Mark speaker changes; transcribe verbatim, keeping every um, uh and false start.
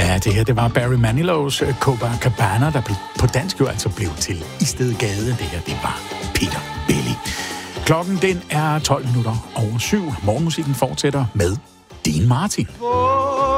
Speaker 1: Ja, det her, det var Barry Manilows Copacabana, der på dansk jo altså blev til Istedgade. Det her, det var Peter Belli. Klokken, den er tolv minutter over syv. Morgenmusikken fortsætter med Dean Martin.